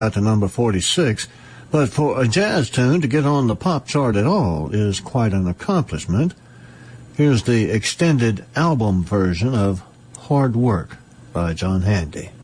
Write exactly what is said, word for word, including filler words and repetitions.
got to number forty-six. But for a jazz tune to get on the pop chart at all is quite an accomplishment. Here's the extended album version of Hard Work by John Handy.